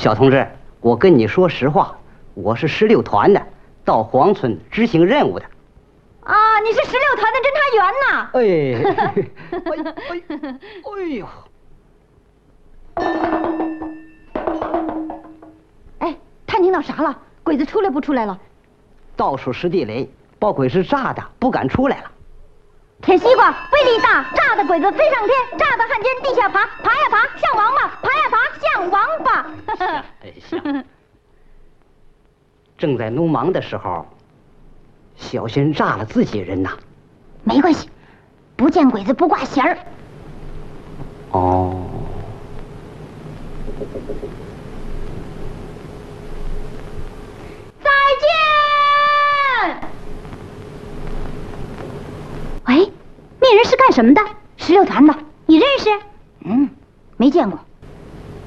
小同志，我跟你说实话，我是16团的，到黄村执行任务的。 啊，你是16团的侦查员呐？哎，探听到啥了？鬼子出来不出来了？ 到处是地雷，把鬼子炸的不敢出来了。 铁西瓜威力大，炸的鬼子飞上天，炸的汉奸地下爬，爬呀爬像王八，爬呀爬像王八。 正在农忙的时候，小心炸了自己人呐。 没关系，不见鬼子不挂弦儿。 哦。 再见。喂，那人是干什么的？16团的，你认识？没见过。